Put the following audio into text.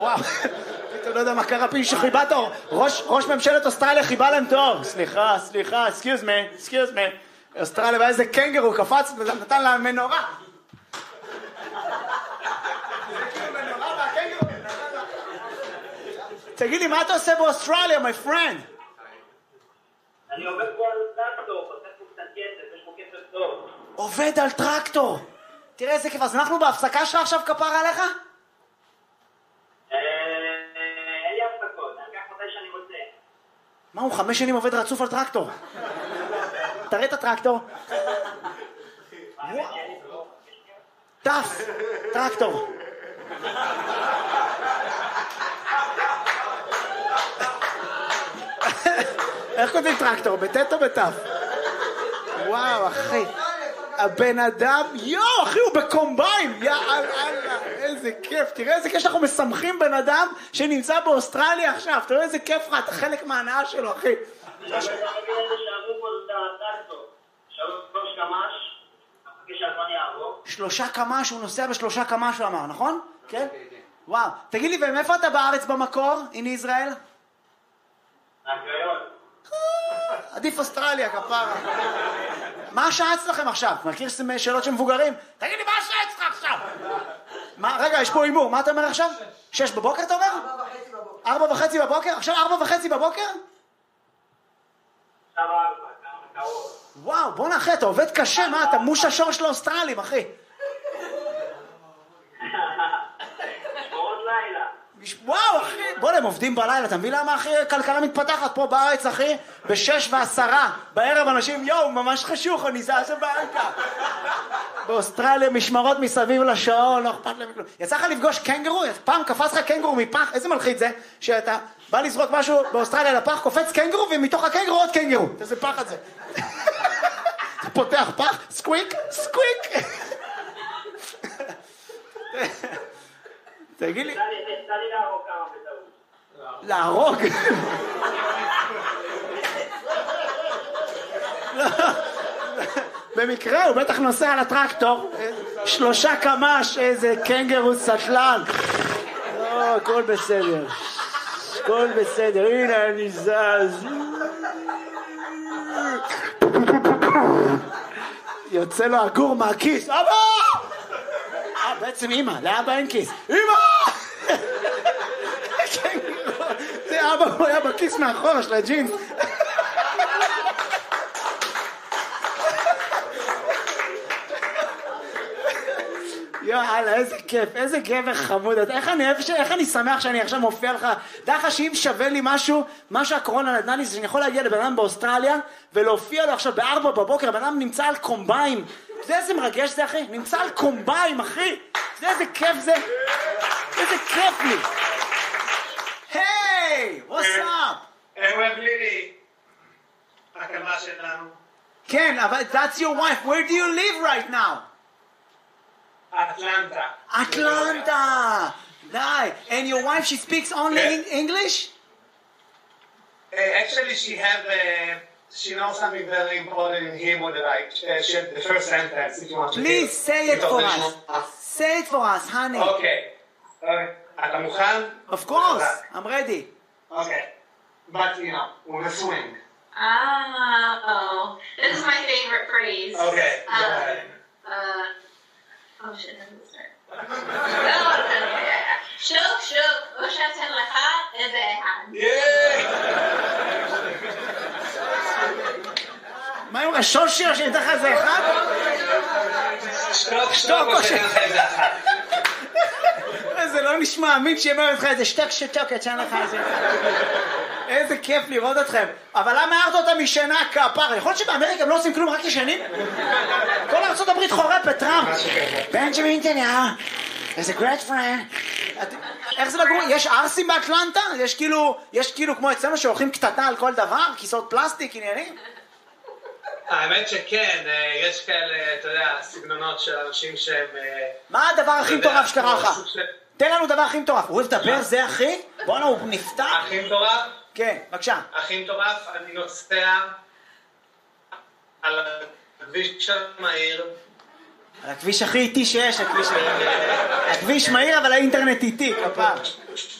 וואו, פתאום לא יודע מה קרה פי שחיבה תור. ראש ממשלת אוסטרליה חיבה להם תור. סליחה, excuse me. אוסטרליה, ואיזה קנגרו קפץ ונתן להם מנורה. תגיד לי, מה אתה עושה באוסטרליה, my friend? אני עובד פה על טרקטור, עושה פה קצת כסף, יש פה כסף טוב. עובד על טרקטור. תראה איזה כיף, אז אנחנו בהפסקה שלך עכשיו כפרה עליך? אין לי הפסקות, אני אקח מתי שאני רוצה. מה, הוא 5 שנים עובד רצוף על טרקטור? תראה את הטרקטור. טף, טרקטור. איך כותבים טרקטור? בטט או בטף? וואו, אחי. הבן אדם, אחי, הוא בקומביין. יאללה, איזה כיף. תראה איזה כיף שאנחנו משמחים בן אדם שנמצא באוסטרליה עכשיו. תראה איזה כיף לך, אתה חלק מההנאה שלו, אחי. שלושה קמ"ש, הוא נוסע ב3 קמ"ש, הוא אמר, נכון? כן? וואו. תגיד לי, ומאיפה אתה בארץ במקור, in ישראל? מהקריון. עדיף אוסטרליה, כפרה. מה השעה אצלכם עכשיו? מכיר שאלות של מבוגרים? תגיד לי, מה השעה אצלך עכשיו? רגע, יש פה אימור, מה אתה אומר עכשיו? 6 בבוקר אתה אומר? 4:30 בבוקר? עכשיו 4:30 בבוקר? וואו, בוא נאחי, אתה עובד קשה, מה? אתה מוש השור של האוסטרלים, אחי. שמורות לילה. וואו, אחי, בוא, הם עובדים בלילה, אתה מבין למה, אחי, כלכלה מתפתחת פה בארץ, אחי? ב6:10 בערב אנשים, ממש חשוך, אני זז הביתה. באוסטרליה משמרות מסביב לשעון, לא אכפת להם כלום. יצא לך לפגוש קנגרו? פעם קפץ לך קנגרו מפח, איזה מלחיץ זה? שאתה בא לזרוק משהו באוסטרליה לפח, קופץ קנגרו, ומתוך הקנגרו עוד קנגרו. איזה פח את זה? אתה פותח פח, סקוויק. תגיד לי... תן לי להרוג כמה בטעות. להרוג? במקרה הוא בטח נוסע על הטרקטור. 3 קמ"ש, איזה קנגרו סטלן. לא, הכל בסדר. הכל בסדר, הנה אני זז. יוצא לו הגור מהכיס. אבא! בעצם אמא, לאבא אין כיס. אמא! זה אבא, הוא היה בכיס מאחורה של הג'ינס. יאללה, איזה גבר חמוד. איך אני שמח שאני עכשיו מופיע לך. דע לך שאם שווה לי משהו, מה שהקורונה נתנה לי, זה שאני יכול להגיע לבן אדם באוסטרליה, ולהופיע לו עכשיו ב4 בבוקר, הבן אדם נמצא על קומביים. אתה יודע איזה מרגש זה, אחי? נמצא על קומביים, אחי. אתה יודע איזה כיף זה? איזה כיף לי. היי, what's up? ערב לילי. הקמה שלנו. כן, אבל that's your wife. Where do you live right now? Atlanta. Nice. And your wife, she speaks only English? Actually, she knows something very important in Hebrew that the first sentence, if you want to hear. Please say it for us. Say it for us, honey. Okay. אתה מוכן? Of course. I'm ready. Okay. But, with a swing. Oh, this is my favorite phrase. Okay. Go ahead. Oh shit, how does it start? שוק, או שאתן לך איזה אחד. מה עם השושי שניתן לך איזה אחד? שטוק או שאתן לך איזה אחד. זה לא נשמע אמין שאומר לך איזה שטוק, אתן לך איזה אחד. איזה כיף לראות אתכם. אבל למה הערת אותה משנה כפר? יכול להיות שבאמריקה הם לא עושים כלום, רק ישנים? כל ארצות הברית חורפת, טראמפ. בנג'מין נתניהו, איזה great friend. איך זה לגור? יש ארסים באטלנטה? יש כאילו כמו אצלנו שהולכים קטטה על כל דבר? כיסאות פלסטיק, עניינים? האמת שכן, יש כאלה, אתה יודע, סגנונות של אנשים שהם... מה הדבר הכי מטורף שקרה לך? תן לנו דבר הכי מטורף. הוא לדבר זה אחי? בוא'נה, הוא נפתח. הכי מטורף? כן, בבקשה. הכי מטורף, אני נוסע על הכביש המהיר, על הכביש הכי איטי שיש, הכביש מהיר אבל האינטרנט איטי, כפר.